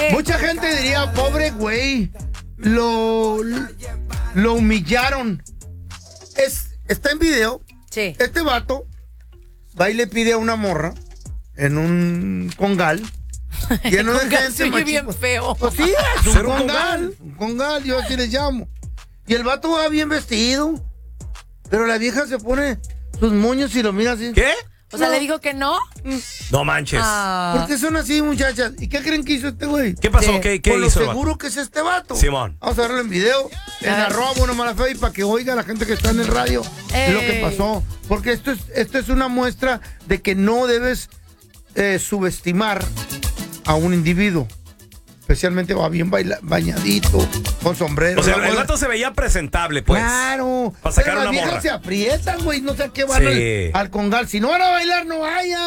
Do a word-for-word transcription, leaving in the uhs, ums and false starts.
qué? Mucha gente diría, pobre güey, lo, lo humillaron. Es, está en video. Sí. Este vato va y le pide a una morra en un congal. Lleno de Congal gente. se oye machi- bien feo. Pues sí, es un ¿Ser un congal. Un congal, yo así les llamo. Y el vato va bien vestido. Pero la vieja se pone sus moños y lo mira así. ¿Qué? O sea, No. le dijo que no. No manches. Ah. ¿Por qué son así, muchachas? ¿Y qué creen que hizo este güey? ¿Qué pasó? Sí. ¿Qué, qué Con lo hizo el vato? seguro que es este vato. Simón. Vamos a verlo en video, en Ah. arroba bueno mala fe, y para que oiga la gente que está en el radio Ey. lo que pasó. Porque esto es, esto es una muestra de que no debes eh, subestimar a un individuo. Especialmente va bien baila- bañadito, con sombrero. O sea, la el bola- vato se veía presentable, pues. Claro. Para sacar Pero las una viejas morra. se aprietan, güey. No sé a qué van Sí. al, al congal. Si no van a bailar, no vayan.